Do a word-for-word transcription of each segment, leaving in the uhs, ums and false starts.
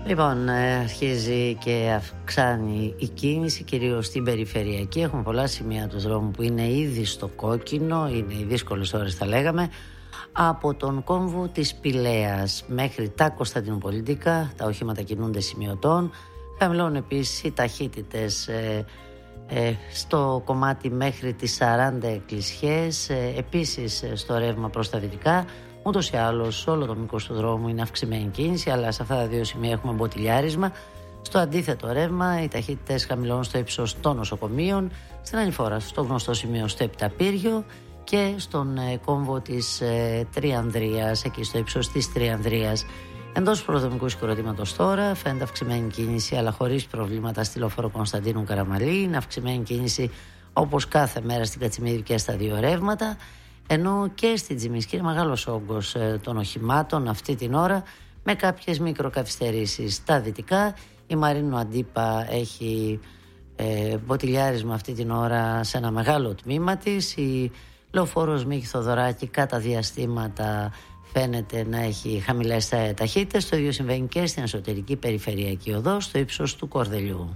Λοιπόν, αρχίζει και αυξάνει η κίνηση, κυρίως στην περιφερειακή. Έχουμε πολλά σημεία του δρόμου που είναι ήδη στο κόκκινο, είναι οι δύσκολες ώρες θα λέγαμε. Από τον κόμβο της Πηλαίας μέχρι τα Κωνσταντινουπολίτικα, τα οχήματα κινούνται σημειωτών. Χαμηλώνουν επίσης οι ταχύτητες ε, ε, στο κομμάτι μέχρι τις σαράντα εκκλησιές, ε, επίσης ε, στο ρεύμα προς τα δυτικά. Ούτως ή άλλως, όλο το μήκος του δρόμου είναι αυξημένη κίνηση, αλλά σε αυτά τα δύο σημεία έχουμε μποτιλιάρισμα. Στο αντίθετο ρεύμα, οι ταχύτητες χαμηλώνουν στο ύψος των νοσοκομείων, στην ανηφόρα, στο γνωστό σημείο στο Επταπύργιο και στον ε, κόμβο της ε, Τριανδρίας, εκεί στο ύψος της Τριανδρίας. Εντός προδρομικού συγκροτήματος τώρα φαίνεται αυξημένη κίνηση, αλλά χωρίς προβλήματα στη λεωφόρο Κωνσταντίνου Καραμαλή. Είναι αυξημένη κίνηση όπως κάθε μέρα στην Κατσιμίδη και στα δύο ρεύματα. Ενώ και στην Τζιμισκή είναι μεγάλος όγκος ε, των οχημάτων αυτή την ώρα, με κάποιες μικροκαθυστερήσεις στα δυτικά. Η Μαρίνου Αντίπα έχει ε, μποτιλιάρισμα αυτή την ώρα σε ένα μεγάλο τμήμα της. Η λεωφόρος Μίκη Θοδωράκη κατά διαστήματα φαίνεται να έχει χαμηλές ταχύτητες. Το ίδιο συμβαίνει και στην εσωτερική περιφερειακή οδό στο ύψος του Κορδελιού.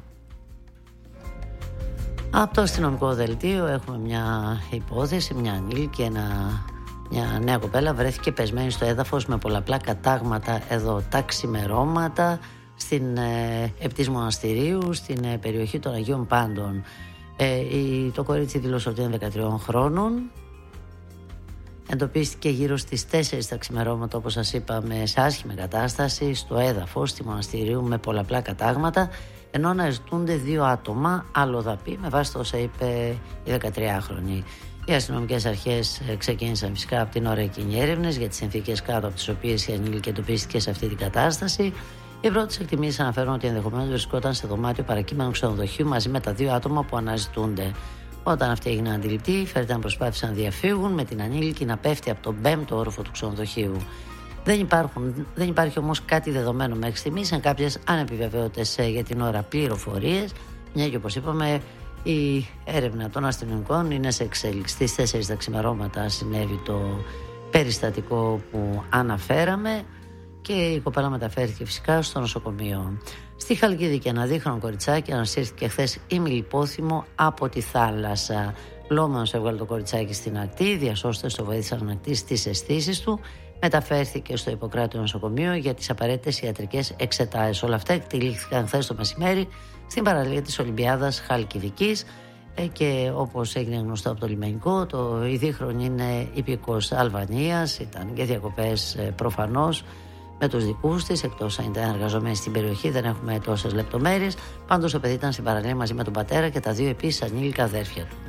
Από το αστυνομικό δελτίο έχουμε μια υπόθεση, μια ανήλικη, ένα, μια νέα κοπέλα βρέθηκε πεσμένη στο έδαφος με πολλαπλά κατάγματα εδώ τα ξημερώματα στην ε, επτής Μοναστηρίου, στην ε, περιοχή των Αγίων Πάντων. Ε, η, το κορίτσι δήλωσε ότι είναι δεκατριών χρόνων. Εντοπίστηκε γύρω στις τέσσερις τα ξημερώματα, όπως σας είπαμε, σε άσχημη κατάσταση στο έδαφος στη Μοναστηρίου με πολλαπλά κατάγματα, ενώ αναζητούνται δύο άτομα αλλοδαπή με βάση το όσα είπε η δεκατριάχρονη. Οι αστυνομικές αρχές ξεκίνησαν φυσικά από την ώρα εκείνη έρευνες για τις συνθήκες κάτω από τις οποίες η ανήλικη εντοπίστηκε σε αυτή την κατάσταση. Οι πρώτες εκτιμήσεις αναφέρουν ότι ενδεχομένως βρισκόταν σε δωμάτιο παρακείμενου ξενοδοχείου μαζί με τα δύο άτομα που αναζητούνται. Όταν αυτοί έγιναν αντιληπτοί, φέρεται να προσπάθησαν να διαφύγουν, με την ανήλικη να πέφτει από τον πέμπτο όροφο του ξενοδοχείου. Δεν, υπάρχουν, δεν υπάρχει όμως κάτι δεδομένο μέχρι στιγμής, εν κάποιες ανεπιβεβαίωτες για την ώρα πληροφορίες, μια και όπως είπαμε η έρευνα των αστυνομικών είναι σε εξέλιξη. Στις τέσσερις τα ξημερώματα συνέβη το περιστατικό που αναφέραμε και η κοπέλα μεταφέρθηκε φυσικά στο νοσοκομείο. Στη Χαλκίδικη ένα δίχρονο κοριτσάκι ανασύρθηκε χθες ημιλιπόθυμο από τη θάλασσα. Λόμανος έβγαλε το κοριτσάκι στην ακτή, διασώστες το βοήθησαν να ανακτήσει τις αισθήσεις του. Μεταφέρθηκε στο Ιπποκράτειο νοσοκομείο για τις απαραίτητες ιατρικές εξετάσεις. Όλα αυτά εκτελήθηκαν χθες το μεσημέρι στην παραλία της Ολυμπιάδας Χαλκιδικής και όπως έγινε γνωστό από το λιμενικό, το η δίχρονη είναι υπηκός Αλβανίας, ήταν για διακοπές προφανώς με τους δικούς της, εκτός αν ήταν εργαζομένοι στην περιοχή, δεν έχουμε τόσες λεπτομέρειες. Πάντως το παιδί ήταν στην παραλία μαζί με τον πατέρα και τα δύο επίσης ανήλικα αδέρφια του.